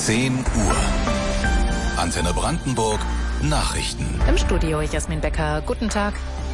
10 Uhr. Antenne Brandenburg, Nachrichten. Im Studio Jasmin Becker. Guten Tag.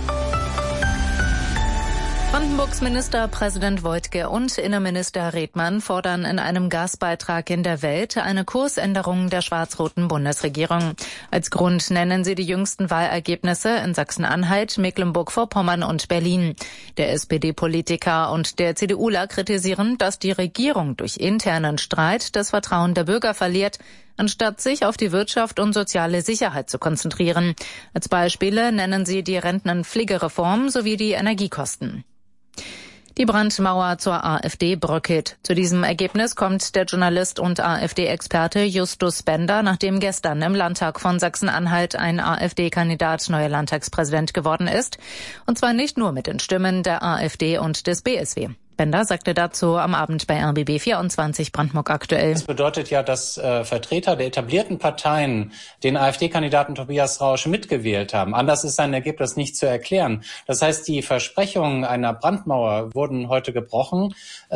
Brandenburgs Ministerpräsident Woidke und Innenminister Redmann fordern in einem Gastbeitrag in der Welt eine Kursänderung der schwarz-roten Bundesregierung. Als Grund nennen sie die jüngsten Wahlergebnisse in Sachsen-Anhalt, Mecklenburg-Vorpommern und Berlin. Der SPD-Politiker und der CDUler kritisieren, dass die Regierung durch internen Streit das Vertrauen der Bürger verliert, anstatt sich auf die Wirtschaft und soziale Sicherheit zu konzentrieren. Als Beispiele nennen sie die Rentenpflegereform sowie die Energiekosten. Die Brandmauer zur AfD bröckelt. Zu diesem Ergebnis kommt der Journalist und AfD-Experte Justus Bender, nachdem gestern im Landtag von Sachsen-Anhalt ein AfD-Kandidat neuer Landtagspräsident geworden ist. Und zwar nicht nur mit den Stimmen der AfD und des BSW. Bender sagte dazu am Abend bei RBB 24 Brandenburg aktuell. Das bedeutet ja, dass Vertreter der etablierten Parteien den AfD-Kandidaten Tobias Rausch mitgewählt haben. Anders ist sein Ergebnis nicht zu erklären. Das heißt, die Versprechungen einer Brandmauer wurden heute gebrochen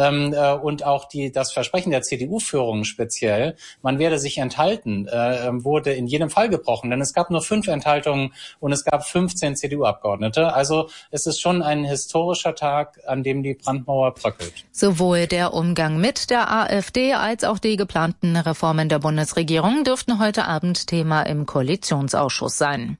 und auch das Versprechen der CDU-Führung speziell, man werde sich enthalten, wurde in jedem Fall gebrochen. Denn es gab nur 5 Enthaltungen und es gab 15 CDU-Abgeordnete. Also es ist schon ein historischer Tag, an dem die Brandmauer bröckelt. Sowohl der Umgang mit der AfD als auch die geplanten Reformen der Bundesregierung dürften heute Abend Thema im Koalitionsausschuss sein.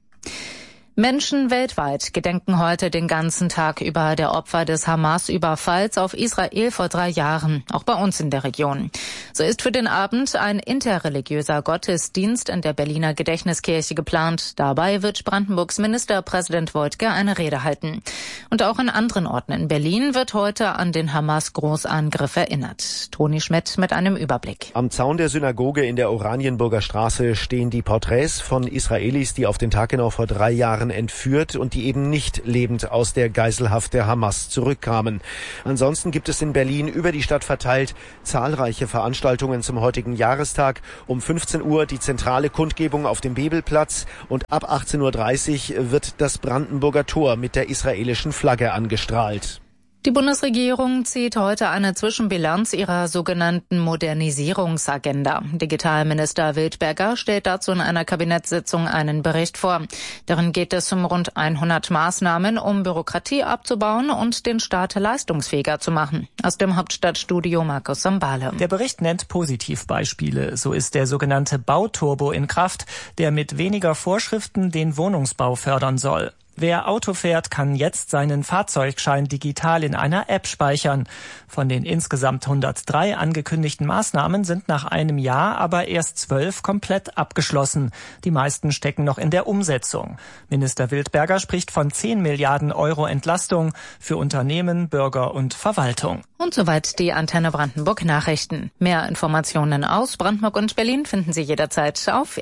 Menschen weltweit gedenken heute den ganzen Tag über der Opfer des Hamas-Überfalls auf Israel vor 3 Jahren, auch bei uns in der Region. So ist für den Abend ein interreligiöser Gottesdienst in der Berliner Gedächtniskirche geplant. Dabei wird Brandenburgs Ministerpräsident Woidke eine Rede halten. Und auch an anderen Orten in Berlin wird heute an den Hamas-Großangriff erinnert. Toni Schmidt mit einem Überblick. Am Zaun der Synagoge in der Oranienburger Straße stehen die Porträts von Israelis, die auf den Tag genau vor 3 Jahren entführt und die eben nicht lebend aus der Geiselhaft der Hamas zurückkamen. Ansonsten gibt es in Berlin über die Stadt verteilt zahlreiche Veranstaltungen zum heutigen Jahrestag. Um 15 Uhr die zentrale Kundgebung auf dem Bebelplatz und ab 18.30 Uhr wird das Brandenburger Tor mit der israelischen Flagge angestrahlt. Die Bundesregierung zieht heute eine Zwischenbilanz ihrer sogenannten Modernisierungsagenda. Digitalminister Wildberger stellt dazu in einer Kabinettssitzung einen Bericht vor. Darin geht es um rund 100 Maßnahmen, um Bürokratie abzubauen und den Staat leistungsfähiger zu machen. Aus dem Hauptstadtstudio Markus Sambale. Der Bericht nennt Positivbeispiele. So ist der sogenannte Bauturbo in Kraft, der mit weniger Vorschriften den Wohnungsbau fördern soll. Wer Auto fährt, kann jetzt seinen Fahrzeugschein digital in einer App speichern. Von den insgesamt 103 angekündigten Maßnahmen sind nach einem Jahr aber erst 12 komplett abgeschlossen. Die meisten stecken noch in der Umsetzung. Minister Wildberger spricht von 10 Milliarden Euro Entlastung für Unternehmen, Bürger und Verwaltung. Und soweit die Antenne Brandenburg Nachrichten. Mehr Informationen aus Brandenburg und Berlin finden Sie jederzeit auf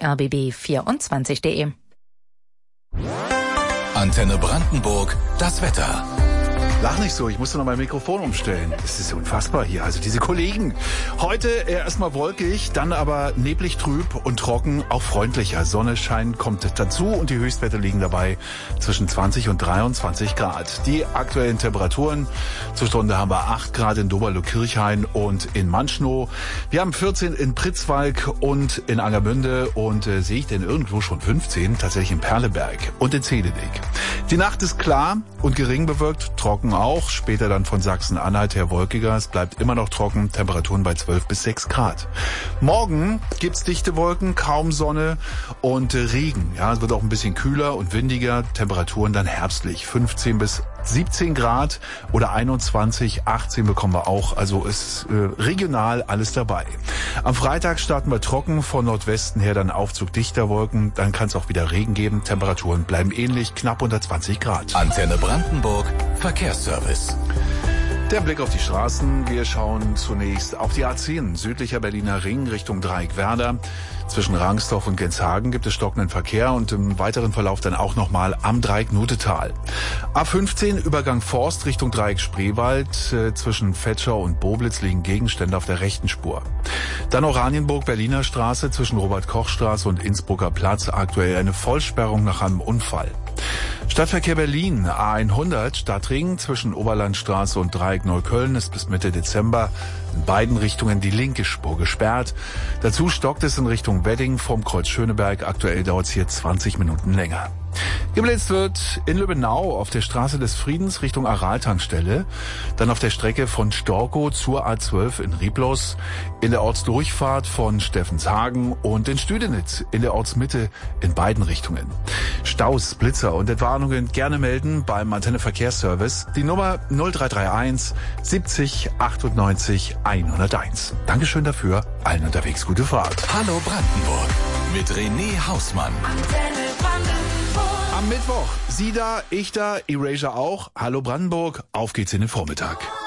rbb24.de. Antenne Brandenburg, das Wetter. Lach nicht so, ich musste noch mein Mikrofon umstellen. Es ist unfassbar hier, also diese Kollegen. Heute erstmal wolkig, dann aber neblig, trüb und trocken, auch freundlicher. Sonnenschein kommt dazu und die Höchstwerte liegen dabei zwischen 20 und 23 Grad. Die aktuellen Temperaturen zur Stunde haben wir 8 Grad in Doberlo-Kirchhain und in Manschnow. Wir haben 14 in Pritzwalk und in Angermünde und sehe ich denn irgendwo schon 15, tatsächlich in Perleberg und in Zedenick. Die Nacht ist klar und gering bewölkt, trocken auch, später dann von Sachsen-Anhalt her wolkiger. Es bleibt immer noch trocken, Temperaturen bei 12 bis 6 Grad. Morgen gibt's dichte Wolken, kaum Sonne und Regen. Ja, es wird auch ein bisschen kühler und windiger, Temperaturen dann herbstlich, 15 bis 17 Grad oder 21, 18 bekommen wir auch. Also ist regional alles dabei. Am Freitag starten wir trocken, von Nordwesten her dann Aufzug dichter Wolken. Dann kann es auch wieder Regen geben. Temperaturen bleiben ähnlich, knapp unter 20 Grad. Antenne Brandenburg, Verkehrsservice. Der Blick auf die Straßen. Wir schauen zunächst auf die A10, südlicher Berliner Ring Richtung Dreieck Werder. Zwischen Rangsdorf und Genshagen gibt es stockenden Verkehr und im weiteren Verlauf dann auch nochmal am Dreieck Nutetal. A15 Übergang Forst Richtung Dreieck Spreewald. Zwischen Vetschau und Boblitz liegen Gegenstände auf der rechten Spur. Dann Oranienburg Berliner Straße zwischen Robert-Koch-Straße und Innsbrucker Platz. Aktuell eine Vollsperrung nach einem Unfall. Stadtverkehr Berlin, A100, Stadtring zwischen Oberlandstraße und Dreieck Neukölln ist bis Mitte Dezember in beiden Richtungen die linke Spur gesperrt. Dazu stockt es in Richtung Wedding vom Kreuz Schöneberg. Aktuell dauert es hier 20 Minuten länger. Geblitzt wird in Lübbenau auf der Straße des Friedens Richtung Aral-Tankstelle, dann auf der Strecke von Storkow zur A12 in Rieblos, in der Ortsdurchfahrt von Steffenshagen und in Stüdenitz in der Ortsmitte in beiden Richtungen. Staus, Blitzer und Entwarnungen gerne melden beim Antenne Verkehrsservice. Die Nummer 0331 70 98 101. Dankeschön dafür, allen unterwegs gute Fahrt. Hallo Brandenburg mit René Hausmann. Am Mittwoch, Sie da, ich da, Erasure auch. Hallo Brandenburg, auf geht's in den Vormittag.